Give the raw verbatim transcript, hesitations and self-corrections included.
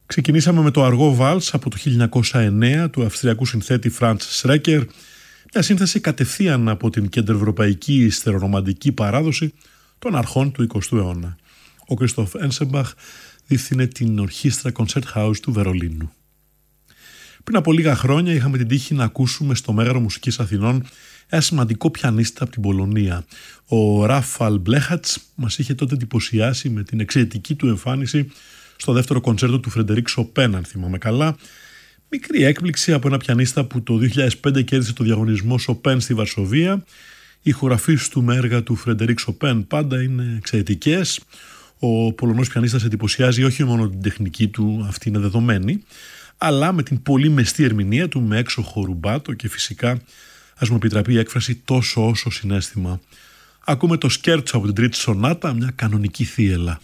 Ξεκινήσαμε με το αργό βάλς από το χίλια εννιακόσια εννέα του αυστριακού συνθέτη Franz Schrecker, μια σύνθεση κατευθείαν από την κεντροευρωπαϊκή ιστερορομαντική παράδοση των αρχών του εικοστού αιώνα. Ο Κριστόφ Ένσεμπαχ διεύθυνε την ορχήστρα Concerthaus του Βερολίνου. Πριν από λίγα χρόνια είχαμε την τύχη να ακούσουμε στο Μέγαρο Μουσικής Αθηνών ένα σημαντικό πιανίστα από την Πολωνία. Ο Ράφαλ Μπλέχατς μας είχε τότε εντυπωσιάσει με την εξαιρετική του εμφάνιση στο δεύτερο κοντσέρτο του Φρεντερίκ Σοπέν, αν θυμάμαι καλά. Μικρή έκπληξη από ένα πιανίστα που το δύο χιλιάδες πέντε κέρδισε το διαγωνισμό Σοπέν στη Βαρσοβία. Οι ηχογραφίες του με έργα του Φρεντερίκ Σοπέν πάντα είναι εξαιρετικές. Ο Πολωνός πιανίστας εντυπωσιάζει όχι μόνο την τεχνική του, αυτή είναι δεδομένη, αλλά με την πολύ μεστή ερμηνεία του με έξοχο ρουμπάτο και φυσικά, ας μου επιτραπεί η έκφραση, τόσο όσο συναίσθημα. Ακούμε το σκέρτσο από την τρίτη σονάτα, μια κανονική θύελλα.